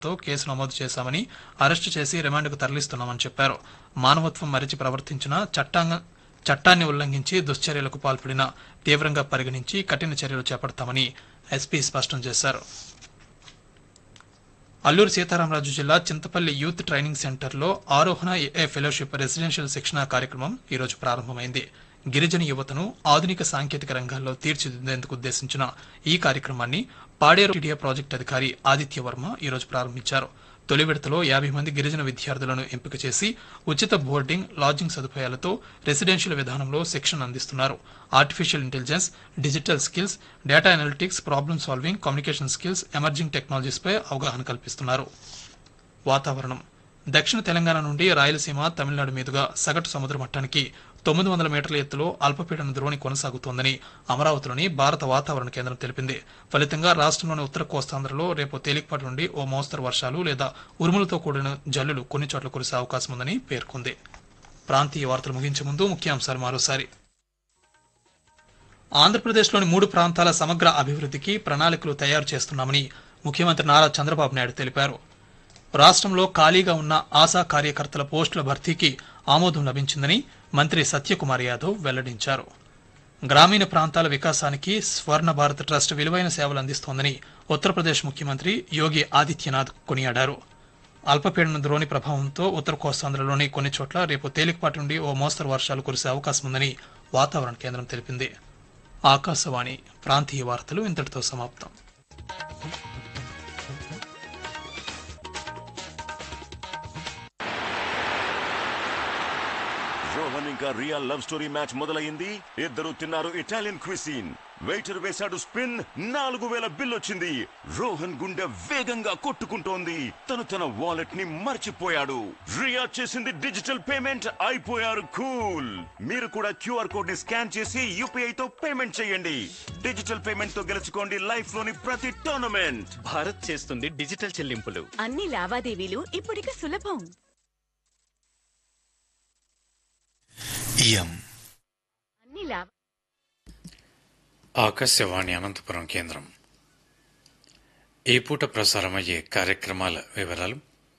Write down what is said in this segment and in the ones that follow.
తో కేసు నమోదు చేశామని, అరెస్టు చేసి రిమాండ్కు తరలిస్తున్నామని చెప్పారు. మానవత్వం మరిచి ప్రవర్తించిన చట్టాన్ని ఉల్లంఘించి దుశ్చర్యలకు పాల్పడిన తీవ్రంగా పరిగణించి కఠిన చర్యలు చేపడతామని ఎస్పీ స్పష్టం చేశారు. అల్లూరు సీతారామరాజు జిల్లా చింతపల్లి యూత్ ట్రైనింగ్ సెంటర్లో ఆరోహణ ఏఏ ఫెలోషిప్ రెసిడెన్షియల్ శిక్షణా కార్యక్రమం ఈరోజు ప్రారంభమైంది. గిరిజన యువతను ఆధునిక సాంకేతిక రంగాల్లో తీర్చిదిద్దేందుకు ఉద్దేశించిన ఈ కార్యక్రమాన్ని పాడేరు టీడీఏ ప్రాజెక్టు అధికారి ఆదిత్య వర్మ ఈరోజు ప్రారంభించారు. తొలి విడతలో 50 మంది గిరిజన విద్యార్థులను ఎంపిక చేసి ఉచిత బోర్డింగ్, లాడ్జింగ్ సదుపాయాలతో రెసిడెన్షియల్ విధానంలో శిక్షణ అందిస్తున్నారు. Artificial intelligence, digital skills, data analytics, problem solving, communication skills, emerging టెక్నాలజీస్పై అవగాహన కల్పిస్తున్నారు. వాతావరణం. దక్షిణ తెలంగాణ నుండి రాయలసీమ, తమిళనాడు మీదుగా సగటు సముద్ర మట్టానికి 900 మీటర్ల ఎత్తులో అల్పపీడన ద్రోణి కొనసాగుతోందని అమరావతిలోని భారత వాతావరణ కేంద్రం తెలిపింది. ఫలితంగా రాష్ట్రంలోని ఉత్తర కోస్తాంధ్రలో రేపు తేలికపాటి నుండి ఓ మోస్తరు వర్షాలు లేదా ఉరుములతో కూడిన జల్లులు కొన్ని చోట్ల కురిసే అవకాశం ఉందని పేర్కొంది. ప్రాంతీయ వార్తలు ముగించే ముందు ముఖ్యాంశాలు మరోసారి. ఆంధ్రప్రదేశ్లోని 3 ప్రాంతాల సమగ్ర అభివృద్ధికి ప్రణాళికలు తయారు చేస్తున్నామని ముఖ్యమంత్రి నారా చంద్రబాబు నాయుడు తెలిపారు. రాష్ట్రంలో ఖాళీగా ఉన్న ఆశా కార్యకర్తల పోస్టుల భర్తీకి ఆమోదం లభించిందని మంత్రి సత్యకుమార్ యాదవ్ వెల్లడించారు. గ్రామీణ ప్రాంతాల వికాసానికి స్వర్ణ భారత్ ట్రస్ట్ విలువైన సేవలు అందిస్తోందని ఉత్తరప్రదేశ్ ముఖ్యమంత్రి యోగి ఆదిత్యనాథ్ కొనియాడారు. అల్పపీడన ద్రోణి ప్రభావంతో ఉత్తర కోస్తాంధ్రలోని కొన్ని చోట్ల రేపు తేలికపాటి నుండి ఓ మోస్తరు వర్షాలు కురిసే అవకాశం ఉందని వాతావరణ కేంద్రం తెలిపింది. ఆకాశవాణి ప్రాంతీయ వార్తలు ఇంతటితో సమాప్తం. రోహన్ ఇంకా రియా లవ్ స్టోరీ మ్యాచ్ మొదలైంది. ఇద్దరు తిన్నారు ఇటాలియన్ క్విసిన్. వెయిటర్ వేశాడు స్పిన్, 4000 బిల్ వచ్చింది. రోహన్ గుండె వేగంగా కొట్టుకుంటోంది. తను తన వాలెట్ ని మర్చిపోయాడు. రియా చేసింది డిజిటల్ పేమెంట్, అయిపోయారు కూల్. మీరు కూడా క్యూఆర్ కోడ్ ని స్కాన్ చేసి యూపీఐ తో పేమెంట్ చేయండి. డిజిటల్ పేమెంట్ తో గెలుచుకోండి లైఫ్ లోని ప్రతి టోర్నమెంట్. భారత్ చేస్తుంది డిజిటల్ చెల్లింపులు. అన్ని లావాదేవీలు ఇప్పుడిక సులభం. ఆకాశవాణి అనంతపురం కేంద్రం. ఈ పూట ప్రసారమయ్యే కార్యక్రమాల వివరాలు.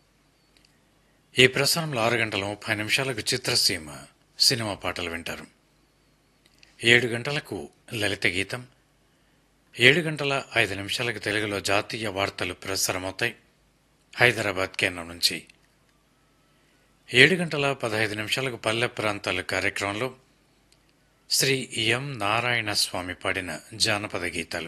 ఈ ప్రసారంలో 6 గంటల 30 నిమిషాలకు చిత్రసీమ సినిమా పాటలు వింటారు. 7 గంటలకు లలిత గీతం, 7 గంటల 5 నిమిషాలకు తెలుగులో జాతీయ వార్తలు ప్రసారమవుతాయి హైదరాబాద్ కేంద్రం నుంచి. 7 గంటల 15 నిమిషాలకు పల్లె ప్రాంతాలు కార్యక్రమంలో శ్రీ ఎం నారాయణ స్వామి పాడిన జానపద గీతాలు.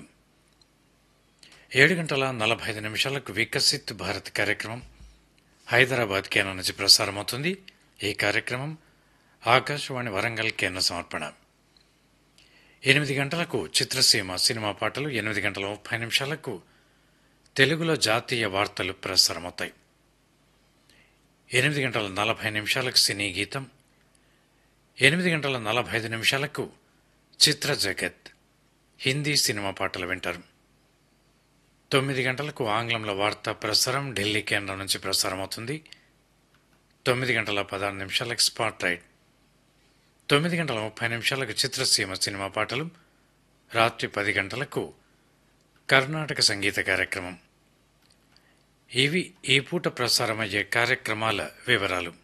7 గంటల 45 నిమిషాలకు వికసిత్ భారత్ కార్యక్రమం హైదరాబాద్ కేంద్రం నుంచి ప్రసారమవుతుంది. ఈ కార్యక్రమం ఆకాశవాణి వరంగల్ కేంద్ర సమర్పణ. 8 గంటలకు చిత్రసీమ సినిమా పాటలు, 8 గంటల 30 నిమిషాలకు తెలుగులో జాతీయ వార్తలు ప్రసారమవుతాయి. 8 గంటల 40 నిమిషాలకు సినీ గీతం, 8 గంటల 45 నిమిషాలకు చిత్ర జగత్ హిందీ సినిమా పాటలు వింటారు. 9 గంటలకు ఆంగ్లంలో వార్తా ప్రసారం ఢిల్లీ కేంద్రం నుంచి ప్రసారమవుతుంది. 9 గంటల 16 నిమిషాలకు స్పాట్ రైట్, 9 గంటల 30 నిమిషాలకు చిత్రసీమ సినిమా పాటలు, రాత్రి 10 గంటలకు కర్ణాటక సంగీత కార్యక్రమం. ఇవి ఈ పూట ప్రసారమయ్యే కార్యక్రమాల వివరాలు.